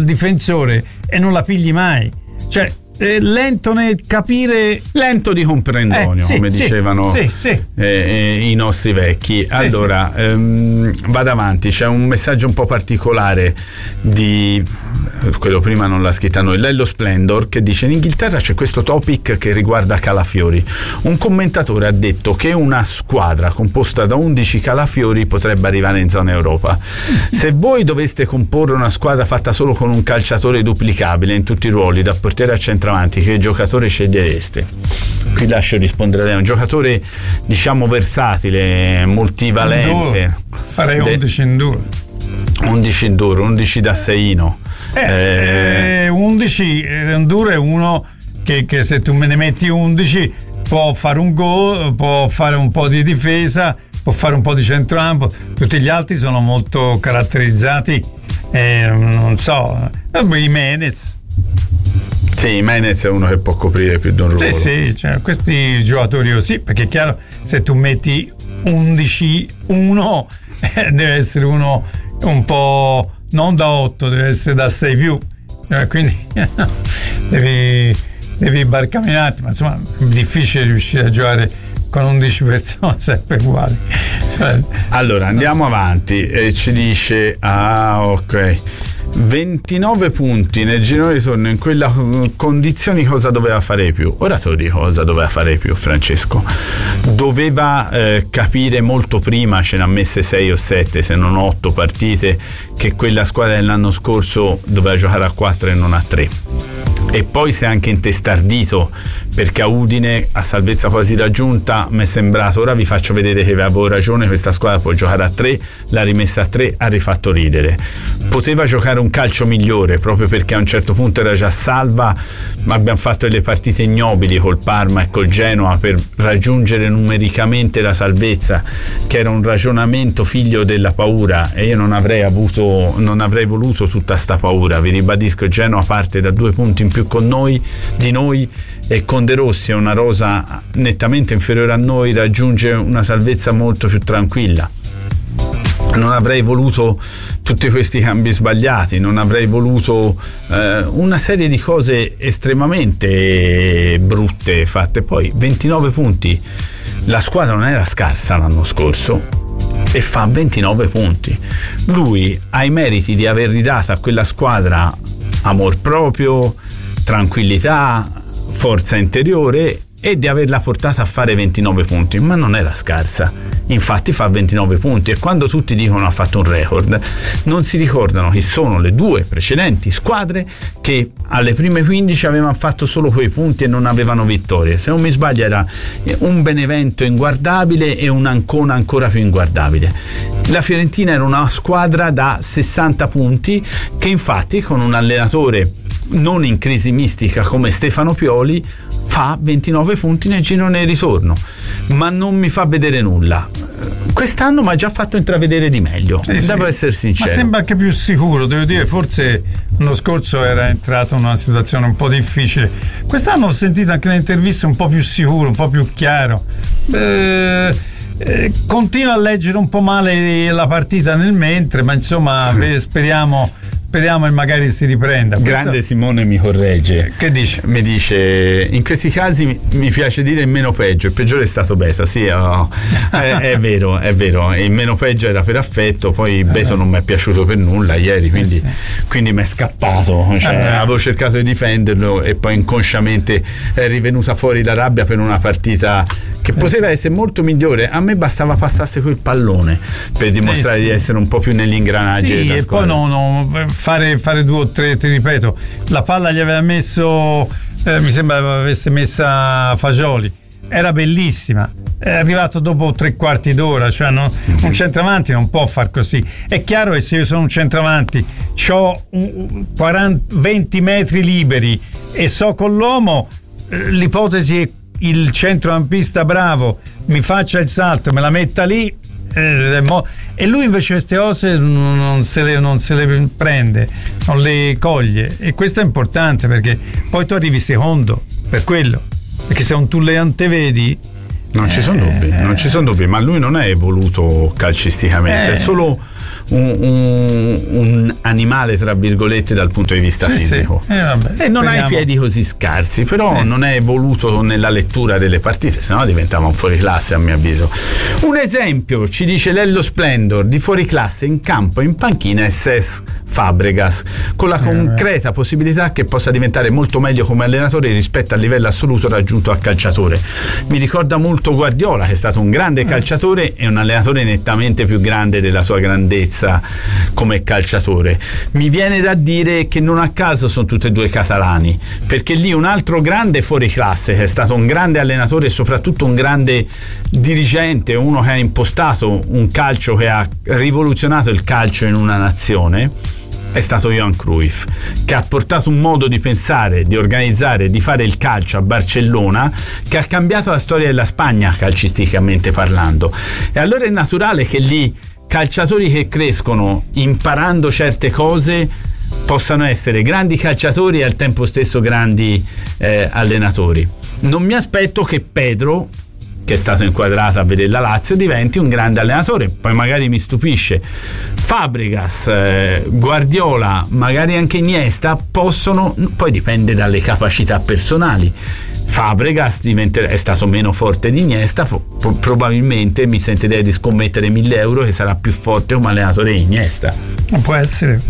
difensore e non la pigli mai, cioè lento nel capire, lento di comprendonio, come dicevano i nostri vecchi. Allora vado avanti, c'è un messaggio un po' particolare di quello prima non l'ha scritta noi, Lello Splendor, che dice: in Inghilterra c'è questo topic che riguarda Calafiori. Un commentatore ha detto che una squadra composta da 11 Calafiori potrebbe arrivare in zona Europa. Se voi doveste comporre una squadra fatta solo con un calciatore duplicabile in tutti i ruoli, da portiere a centravanti, che giocatore scegliereste? Qui lascio rispondere a lei. Un giocatore diciamo versatile, multivalente. Farei 11 in 2. 11 in duro, 11 da seino. 11 in duro è uno che se tu me ne metti 11 può fare un gol, può fare un po' di difesa, può fare un po' di centrocampo. Tutti gli altri sono molto caratterizzati, non so, Jimenez. Sì, Jimenez è uno che può coprire più di un ruolo. Sì, cioè, questi giocatori così, perché è chiaro, se tu metti 11-1 deve essere uno un po' non da 8, deve essere da 6 più, quindi devi barcamenarti, ma insomma è difficile riuscire a giocare con 11 persone sempre uguali. Allora andiamo avanti, e ci dice ok, 29 punti nel girone di ritorno, in quella condizioni cosa doveva fare più? Ora te lo dico cosa doveva fare più, Francesco. Doveva capire molto prima, ce ne ha messe 6 o 7 se non 8 partite, che quella squadra dell'anno scorso doveva giocare a 4 e non a 3, e poi si è anche intestardito, perché a Udine, a salvezza quasi raggiunta, mi è sembrato, ora vi faccio vedere che avevo ragione, questa squadra può giocare a 3, l'ha rimessa a 3, ha rifatto ridere. Poteva giocare un calcio migliore, proprio perché a un certo punto era già salva, ma abbiamo fatto delle partite ignobili col Parma e col Genoa per raggiungere numericamente la salvezza, che era un ragionamento figlio della paura, e io non avrei voluto tutta sta paura. Vi ribadisco, il Genoa parte da 2 punti in più di noi, e con De Rossi è una rosa nettamente inferiore a noi, raggiunge una salvezza molto più tranquilla. Non avrei voluto tutti questi cambi sbagliati, non avrei voluto una serie di cose estremamente brutte fatte. Poi 29 punti, la squadra non era scarsa l'anno scorso e fa 29 punti. Lui ha i meriti di aver ridato a quella squadra amor proprio, tranquillità, forza interiore, e di averla portata a fare 29 punti, ma non era scarsa, infatti fa 29 punti. E quando tutti dicono ha fatto un record, non si ricordano che sono le 2 precedenti squadre che alle prime 15 avevano fatto solo quei punti e non avevano vittorie. Se non mi sbaglio era un Benevento inguardabile e un Ancona ancora più inguardabile. La Fiorentina era una squadra da 60 punti che infatti con un allenatore non in crisi mistica come Stefano Pioli fa 29 punti nel girone di ritorno, ma non mi fa vedere nulla. Quest'anno mi ha già fatto intravedere di meglio, devo essere sincero. Ma sembra anche più sicuro, devo dire. Forse l'anno scorso era entrato in una situazione un po' difficile, quest'anno ho sentito anche nelle interviste un po' più sicuro, un po' più chiaro. Continua a leggere un po' male la partita nel mentre, ma insomma speriamo e magari si riprenda. Grande Simone mi corregge. Che dice? Mi dice: in questi casi mi piace dire il meno peggio, il peggiore è stato Beto. Sì, è vero, il meno peggio era per affetto, poi Beto non mi è piaciuto per nulla ieri, quindi mi è scappato, avevo cercato di difenderlo e poi inconsciamente è rivenuta fuori la rabbia per una partita che poteva essere molto migliore. A me bastava passasse quel pallone per dimostrare di essere un po' più negli ingranaggi della e squadra. Poi fare 2 o 3, ti ripeto, la palla gli aveva messo mi sembra avesse messa Fagioli, era bellissima, è arrivato dopo 3/4 d'ora, cioè un centravanti non può far così. È chiaro che se io sono un centravanti, c'ho 20 metri liberi e so con l'uomo, l'ipotesi è il centrocampista bravo mi faccia il salto, me la metta lì, e lui invece queste cose non se le prende, non le coglie, e questo è importante, perché poi tu arrivi secondo per quello, perché se non tu le antevedi non ci sono dubbi, ma lui non è evoluto calcisticamente, è solo un animale tra virgolette dal punto di vista fisico. E non ha i piedi così scarsi, però non è evoluto nella lettura delle partite, sennò diventava un fuoriclasse a mio avviso. Un esempio, ci dice Lello Splendor, di fuoriclasse in campo, in panchina è Cesc Fabregas, con la concreta possibilità che possa diventare molto meglio come allenatore rispetto al livello assoluto raggiunto a calciatore. Mi ricorda molto Guardiola, che è stato un grande calciatore e un allenatore nettamente più grande della sua grandezza come calciatore. Mi viene da dire che non a caso sono tutti e due catalani, perché lì un altro grande fuoriclasse che è stato un grande allenatore e soprattutto un grande dirigente, uno che ha impostato un calcio che ha rivoluzionato il calcio in una nazione, è stato Johan Cruyff, che ha portato un modo di pensare, di organizzare, di fare il calcio a Barcellona che ha cambiato la storia della Spagna calcisticamente parlando. E allora è naturale che lì calciatori che crescono imparando certe cose possano essere grandi calciatori e al tempo stesso grandi allenatori. Non mi aspetto che Pedro, che è stato inquadrato a vedere la Lazio, diventi un grande allenatore, poi magari mi stupisce. Fabregas, Guardiola, magari anche Iniesta possono, poi dipende dalle capacità personali. Fabregas è stato meno forte di Iniesta, probabilmente mi sentirei di scommettere 1.000 euro che sarà più forte come allenatore di Iniesta. Non può essere.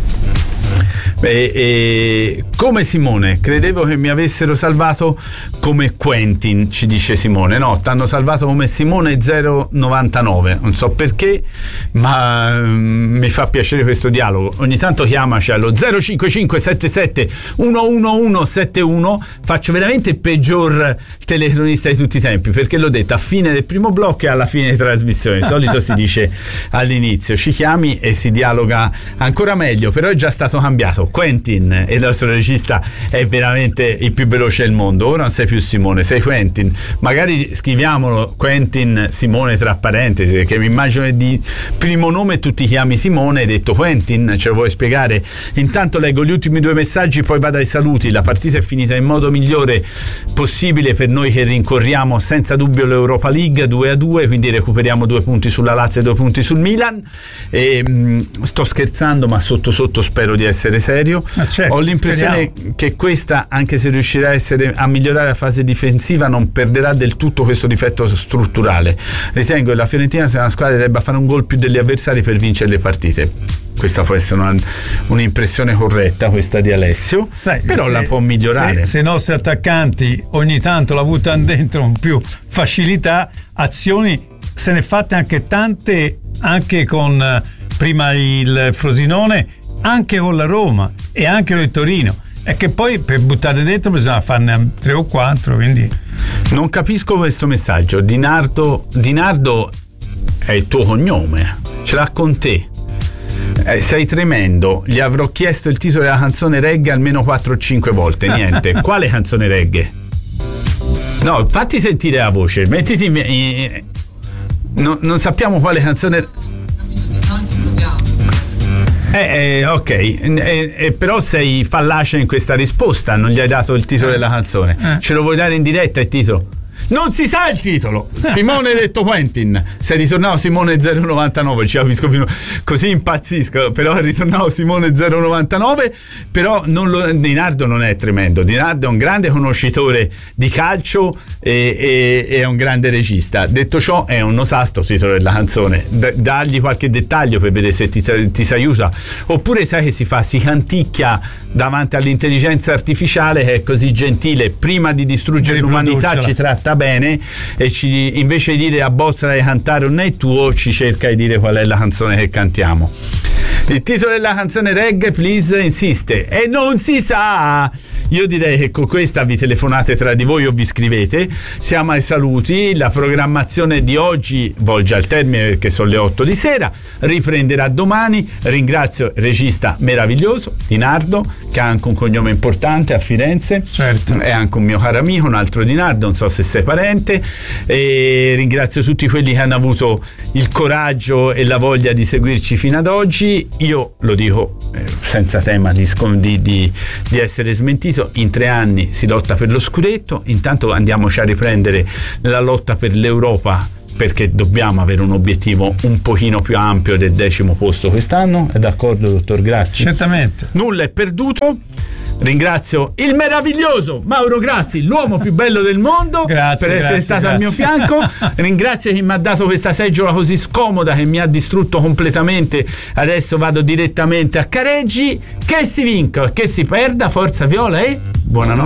Come Simone, credevo che mi avessero salvato come Quentin, ci dice Simone. No, t'hanno salvato come Simone 099, non so perché, ma mi fa piacere questo dialogo. Ogni tanto chiamaci allo 05577 11171. Faccio veramente il peggior telecronista di tutti i tempi, perché l'ho detto a fine del primo blocco e alla fine della trasmissione. Di solito si dice all'inizio, ci chiami e si dialoga ancora meglio, però è già stato cambiato. Quentin, il nostro regista, è veramente il più veloce del mondo. Ora non sei più Simone, sei Quentin. Magari scriviamolo Quentin Simone tra parentesi, perché mi immagino che di primo nome tu ti chiami Simone, hai detto Quentin, ce lo vuoi spiegare? Intanto leggo gli ultimi 2 messaggi, poi vado ai saluti. La partita è finita in modo migliore possibile per noi che rincorriamo senza dubbio l'Europa League, 2-2, quindi recuperiamo 2 punti sulla Lazio e 2 punti sul Milan. Sto scherzando, ma sotto sotto spero di essere serio. Certo, ho l'impressione che questa, anche se riuscirà a migliorare la fase difensiva, non perderà del tutto questo difetto strutturale. Ritengo che la Fiorentina sia una squadra che debba fare un gol più degli avversari per vincere le partite. Questa può essere un'impressione corretta, questa di Alessio, però la può migliorare. Se i nostri attaccanti ogni tanto la buttano dentro con più facilità, azioni se ne fatte anche tante, anche con prima il Frosinone, anche con la Roma e anche con il Torino. È che poi per buttare dentro bisogna farne 3 o 4, quindi non capisco questo messaggio. Dinardo è il tuo cognome, ce l'ha con te. Sei tremendo. Gli avrò chiesto il titolo della canzone reggae almeno 4 o 5 volte. Niente. Quale canzone reggae? No, fatti sentire la voce, mettiti non sappiamo quale canzone. Ok, però sei fallace in questa risposta, non gli hai dato il titolo della canzone. Ce lo vuoi dare in diretta il titolo? Non si sa il titolo. Simone detto Quentin. Sei ritornato Simone 099, ci capisco più, così impazzisco, però è ritornato Simone 099. Però Dinardo non è tremendo. Dinardo è un grande conoscitore di calcio e è un grande regista. Detto ciò, è un osasto titolo della canzone. Dagli qualche dettaglio per vedere se ti si aiuta. Oppure sai che si canticchia davanti all'intelligenza artificiale, che è così gentile, prima di distruggere l'umanità ci tratta bene, e invece di dire abbozzala di cantare un è tuo, ci cerca di dire qual è la canzone che cantiamo. Il titolo della canzone reggae, please, insiste, e non si sa. Io direi che con questa vi telefonate tra di voi o vi scrivete. Siamo ai saluti. La programmazione di oggi volge al termine perché sono le 8 di sera, riprenderà domani. Ringrazio il regista meraviglioso Dinardo, che ha anche un cognome importante a Firenze. Certo. È anche un mio caro amico, un altro Dinardo, non so se sei parente. E ringrazio tutti quelli che hanno avuto il coraggio e la voglia di seguirci fino ad oggi. Io lo dico senza tema di essere smentito. In 3 anni si lotta per lo scudetto, intanto andiamoci a riprendere la lotta per l'Europa perché dobbiamo avere un obiettivo un pochino più ampio del 10° posto quest'anno. È d'accordo, dottor Grassi? Certamente. Nulla è perduto. Ringrazio il meraviglioso Mauro Grassi, l'uomo più bello del mondo, per essere stato al mio fianco. Ringrazio chi mi ha dato questa seggiola così scomoda che mi ha distrutto completamente. Adesso vado direttamente a Careggi. Che si vinca, che si perda, forza viola e buonanotte.